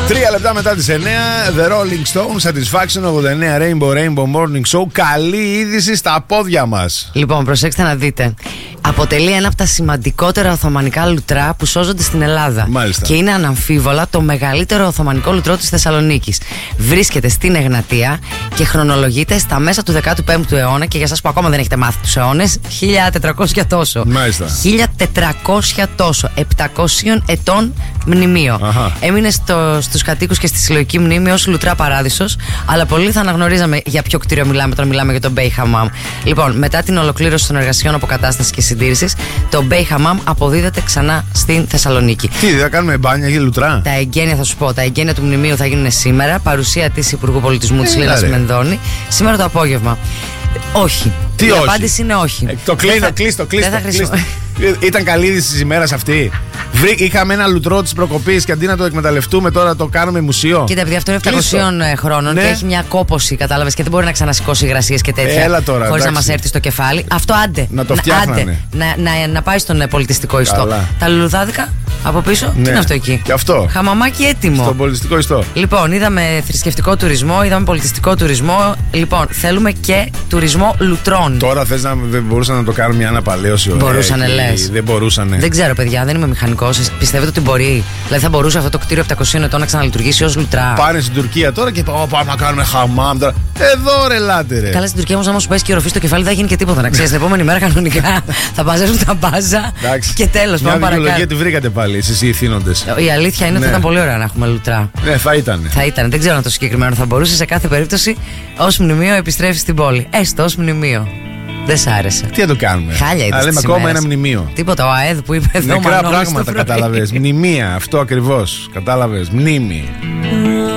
3 λεπτά μετά τις 9, The Rolling Stones, Satisfaction 89, Rainbow Morning Show. Καλή είδηση στα πόδια μας. Λοιπόν, προσέξτε να δείτε. Αποτελεί ένα από τα σημαντικότερα οθωμανικά λουτρά που σώζονται στην Ελλάδα. Μάλιστα. Και είναι αναμφίβολα το μεγαλύτερο οθωμανικό λουτρό της Θεσσαλονίκης. Βρίσκεται στην Εγνατία και χρονολογείται στα μέσα του 15ου αιώνα. Και για εσάς που ακόμα δεν έχετε μάθει τους αιώνες, 1400 τόσο. Μάλιστα. 1400 τόσο. 700 ετών μνημείο. Αχα. Έμεινε στους κατοίκους και στη συλλογική μνήμη ως λουτρά παράδεισος, αλλά πολλοί θα αναγνωρίζαμε για ποιο κτίριο μιλάμε όταν μιλάμε για τον Μπέι Χαμάμ. Λοιπόν, μετά την ολοκλήρωση των εργασιών αποκατάστασης και συντήρησης, το Μπέι Χαμάμ αποδίδεται ξανά στην Θεσσαλονίκη. Τι, θα κάνουμε μπάνια για λουτρά? Τα εγγένεια, θα σου πω, τα εγγένεια του μνημείου θα γίνουν σήμερα. Παρουσία της Υπουργού Πολιτισμού της Λίνας Μενδώνη σήμερα το απόγευμα. Όχι. Τι η όχι? απάντηση είναι όχι. Το κλείστο. Ήταν καλή είδηση τη ημέρα αυτή. Είχαμε ένα λουτρό τη προκοπής και αντί να το εκμεταλλευτούμε, τώρα το κάνουμε μουσείο. Κοίτα, επειδή αυτό είναι 700 χρόνων, ναι, και έχει μια κόπωση, κατάλαβες, και δεν μπορεί να ξανασηκώσει υγρασίες και τέτοια. Έλα τώρα, χωρίς να εντάξει. μας έρθει στο κεφάλι. Αυτό άντε. Να το φτιάχνανε. Να πάει στον πολιτιστικό ιστό. Καλά. Τα λουλουδάδικα από πίσω, Ναι. τι είναι αυτό εκεί? Και αυτό. Χαμαμάκι έτοιμο. Στον πολιτιστικό ιστό. Λοιπόν, είδαμε θρησκευτικό τουρισμό, είδαμε πολιτιστικό τουρισμό. Λοιπόν, θέλουμε και τουρισμό λουτρών. Τώρα θες να δεν μπορούσαν να το κάνουν μια αναπαλαίωση? Μπορούσανε, λες? Δεν μπορούσανε. Δεν ξέρω, παιδιά, δεν είμαι μηχανικός. Πιστεύετε ότι μπορεί? Δηλαδή, θα μπορούσε αυτό το κτίριο 700 ετών να ξαναλειτουργήσει ως λουτρά? Πάνε στην Τουρκία τώρα και πάμε να κάνουμε χαμάμ τώρα. Εδώ ρε λάτε ρε. Καλά, στην Τουρκία όμως, άμα σου πέσει και η ροφή στο κεφάλι, δεν θα γίνει και τίποτα. Να ξέρεις, την επόμενη μέρα κανονικά θα παζέσουν τα μπάζα. Και τέλος, πάμε παρακάτω. Μια τη βρήκατε πάλι εσείς οι ηθήνοντες. Η αλήθεια είναι ότι θα ήταν πολύ ωραία να έχουμε λουτρά. Ναι, θα ήταν. Θα ήταν. Δεν ξέρω αν το συγκεκριμένο θα μπορούσε. Σε κάθε περίπτωση, ως μνημείο επιστρέφει στην πόλη. Έστω ως μνημείο. Δεν σ' άρεσε? Τι θα το κάνουμε? Χάλια είδες. Λέμε ακόμα ένα μνημείο. Τίποτα, ο ΑΕΔ που είπε εδώ. Νεκρά πράγματα, κατάλαβες. Μνημεία, αυτό ακριβώς. Κατάλαβες. Μνήμη.